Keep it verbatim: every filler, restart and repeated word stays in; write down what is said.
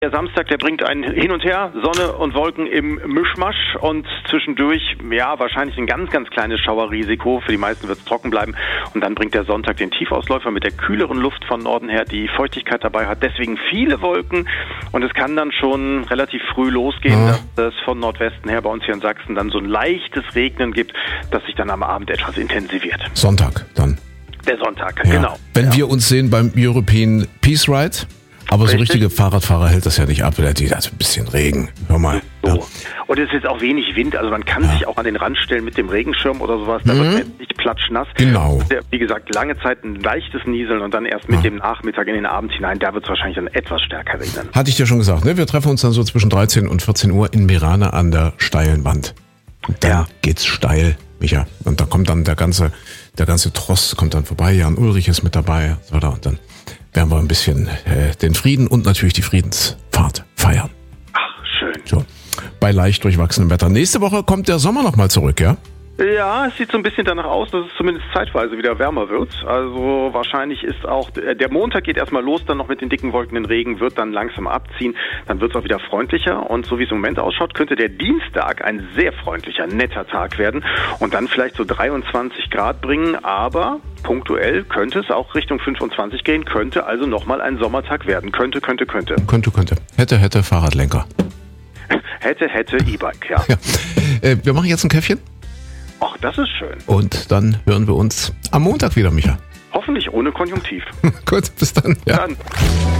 Der Samstag, der bringt einen hin und her, Sonne und Wolken im Mischmasch und zwischendurch, ja, wahrscheinlich ein ganz, ganz kleines Schauerrisiko. Für die meisten wird es trocken bleiben. Und dann bringt der Sonntag den Tiefausläufer mit der kühleren Luft von Norden her, die Feuchtigkeit dabei hat. Deswegen viele Wolken und es kann dann schon relativ früh losgehen, ja. dass es von Nordwesten her bei uns hier in Sachsen dann so ein leichtes Regnen gibt, das sich dann am Abend etwas intensiviert. Sonntag dann. Der Sonntag, ja. genau. Wenn ja. wir uns sehen beim European Peace Ride, aber Richtig. so richtige Fahrradfahrer hält das ja nicht ab, der hat ein bisschen Regen. Hör mal. So. Ja. Und es ist jetzt auch wenig Wind, also man kann ja. sich auch an den Rand stellen mit dem Regenschirm oder sowas, da mhm. wird man nicht platschnass. Genau. Wie gesagt, lange Zeit ein leichtes Nieseln und dann erst mit ja. dem Nachmittag in den Abend hinein, da wird es wahrscheinlich dann etwas stärker regnen. Hatte ich dir schon gesagt, ne? Wir treffen uns dann so zwischen dreizehn und vierzehn Uhr in Mirane an der steilen Wand. Und dann ja. geht's steil, Micha. Und da kommt dann der ganze, der ganze Tross kommt dann vorbei, Jan Ulrich ist mit dabei, so da, und dann werden wir ein bisschen äh, den Frieden und natürlich die Friedensfahrt feiern. Ach, schön. So, bei leicht durchwachsenem Wetter. Nächste Woche kommt der Sommer nochmal zurück, ja? Ja, es sieht so ein bisschen danach aus, dass es zumindest zeitweise wieder wärmer wird. Also wahrscheinlich ist auch, der Montag geht erstmal los, dann noch mit den dicken Wolken, den Regen wird dann langsam abziehen. Dann wird es auch wieder freundlicher und so wie es im Moment ausschaut, könnte der Dienstag ein sehr freundlicher, netter Tag werden und dann vielleicht so dreiundzwanzig Grad bringen, aber punktuell könnte es auch Richtung fünfundzwanzig gehen, könnte also nochmal ein Sommertag werden. Könnte, könnte, könnte. Könnte, könnte. Hätte, hätte, Fahrradlenker. hätte, hätte, E-Bike, ja. ja. Äh, wir machen jetzt ein Käffchen. Ach, das ist schön. Und dann hören wir uns am Montag wieder, Micha. Hoffentlich ohne Konjunktiv. Gut, bis dann. Ja. Dann.